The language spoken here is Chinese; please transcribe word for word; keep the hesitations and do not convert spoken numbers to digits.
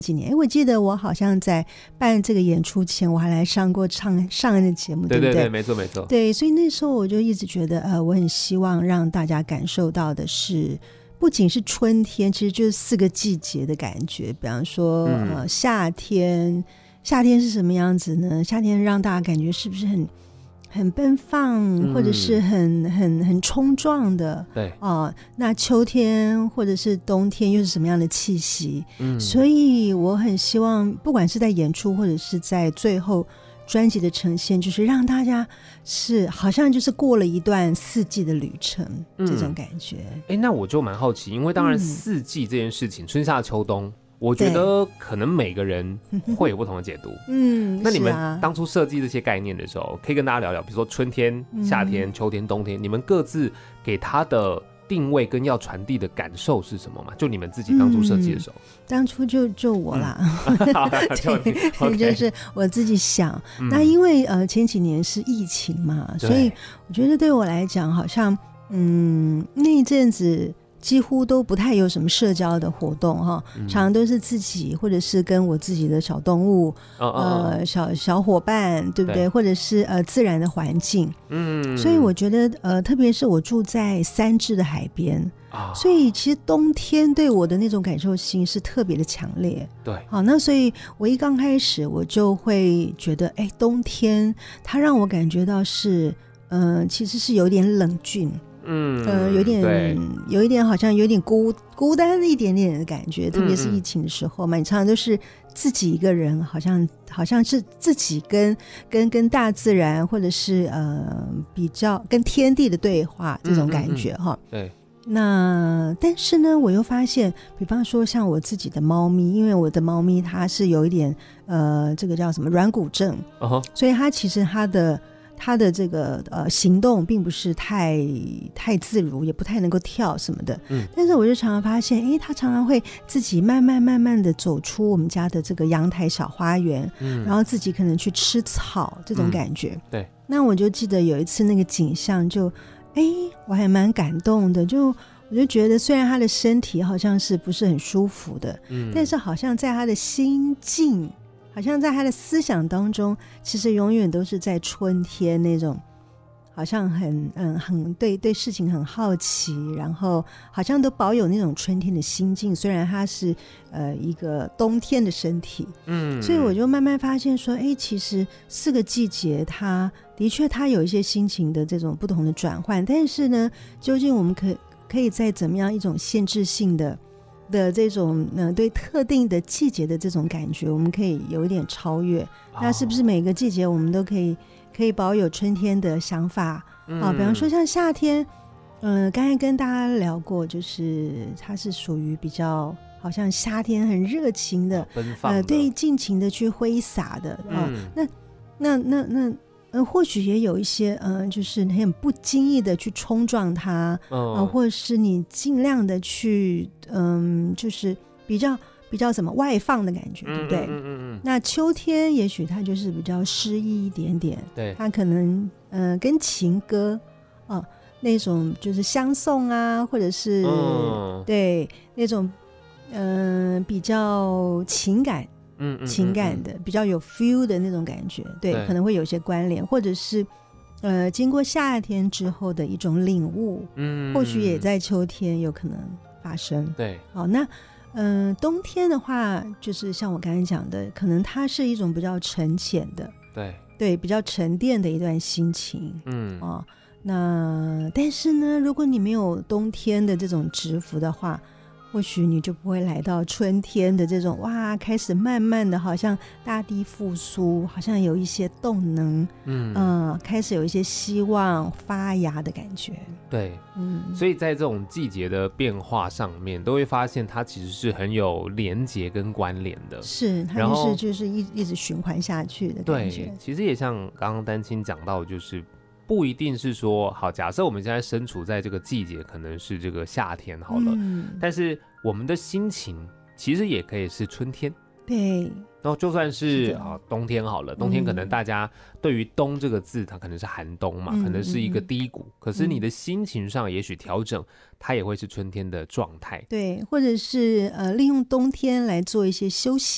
几年，我记得我好像在办这个演出前，我还来上过上上恩的节目，对不对？ 对对对，没错没错。 对，所以那时候我就一直觉得，呃，我很希望让大家感受到的是，不仅是春天，其实就是四个季节的感觉。比方说，嗯、呃，夏天，夏天是什么样子呢？夏天让大家感觉是不是很很奔放，嗯、或者是很很很冲撞的？ 对啊、呃，那秋天或者是冬天又是什么样的气息？ 嗯， 所以我很希望，不管是在演出或者是在最后专辑的呈现，就是让大家是好像就是过了一段四季的旅程，嗯、这种感觉。 哎，那我就蛮好奇，因为当然四季这件事情，嗯、春夏秋冬。我觉得可能每个人会有不同的解读。 嗯， 那你们当初设计这些概念的时候，可以跟大家聊聊，比如说春天、夏天、嗯、秋天、冬天，你们各自给它的定位跟要传递的感受是什么嘛？就你们自己当初设计的时候， 嗯、当初就就我啦， 嗯、 对， okay 就是我自己想。嗯、那因为呃前几年是疫情嘛，所以我觉得对我来讲，好像嗯那一阵子。几乎都不太有什么社交的活动哈，嗯、常常都是自己或者是跟我自己的小动物，哦哦哦呃小小伙伴，对不对？对或者是呃自然的环境，嗯，所以我觉得呃，特别是我住在三芝的海边，哦、所以其实冬天对我的那种感受性是特别的强烈。 对， 好，那所以我一刚开始我就会觉得，哎，冬天它让我感觉到是，嗯、呃，其实是有点冷峻。嗯，呃，有点，有一点好像有点孤孤单一点点的感觉，特别是疫情的时候嘛，嗯嗯你常常都是自己一个人，好像好像是自己跟跟跟大自然或者是呃比较跟天地的对话这种感觉哈。 嗯嗯嗯对。 那但是呢，我又发现，比方说像我自己的猫咪，因为我的猫咪它是有一点呃，这个叫什么软骨症， uh-huh. 所以它其实它的。他的这个呃行动并不是太太自如，也不太能够跳什么的。嗯，但是我就常常发现，哎，他常常会自己慢慢慢慢的走出我们家的这个阳台小花园，嗯，然后自己可能去吃草这种感觉。嗯、 对。 那我就记得有一次那个景象就，就哎，我还蛮感动的，就我就觉得虽然他的身体好像是不是很舒服的，嗯，但是好像在他的心境。好像在他的思想当中，其实永远都是在春天那种，好像很嗯很对对事情很好奇，然后好像都保有那种春天的心境。虽然他是呃一个冬天的身体，嗯，所以我就慢慢发现说，哎，其实四个季节，它的确它有一些心情的这种不同的转换，但是呢，究竟我们可可以在怎么样一种限制性的。的这种、呃、对特定的季节的这种感觉，我们可以有一点超越。哦、那是不是每个季节我们都可以可以保有春天的想法、嗯、啊？比方说像夏天，嗯、呃，刚才跟大家聊过，就是它是属于比较好像夏天很热情的， 奔放的， 呃，对，尽情的去挥洒的啊、嗯。那那那那。呃，或许也有一些，嗯、呃，就是很不经意的去冲撞它，嗯、呃，或者是你尽量的去，嗯、呃，就是比较比较什么外放的感觉，对不对？嗯嗯嗯嗯。那秋天也许它就是比较诗意一点点， 对， 它可能，嗯、呃，跟情歌，啊、呃，那种就是相送啊，或者是、嗯、对那种，嗯、呃，比较情感。嗯嗯嗯嗯情感的比较有 feel 的那种感觉， 对, 对可能会有些关联，或者是呃经过夏天之后的一种领悟，嗯，或许也在秋天有可能发生。 对， 好，那嗯、呃、冬天的话，就是像我刚才讲的，可能它是一种比较沉潜的， 对对，比较沉淀的一段心情，嗯哦，那但是呢，如果你没有冬天的这种蛰伏的话。或许你就不会来到春天的这种哇，开始慢慢的好像大地复苏，好像有一些动能，嗯、呃、开始有一些希望发芽的感觉。 对，嗯，所以在这种季节的变化上面，都会发现它其实是很有连结跟关联的。 是，它就是就是一一直循环下去的感觉。 对，其实也像刚刚丹青讲到，就是不一定是说好，假设我们现在身处在这个季节，可能是这个夏天好了，嗯、但是我们的心情其实也可以是春天。 对， 然后就算是啊冬天好了，冬天可能大家对于冬这个字，它可能是寒冬嘛，嗯、可能是一个低谷，嗯、可是你的心情上也许调整，它也会是春天的状态。 对，或者是呃利用冬天来做一些休息。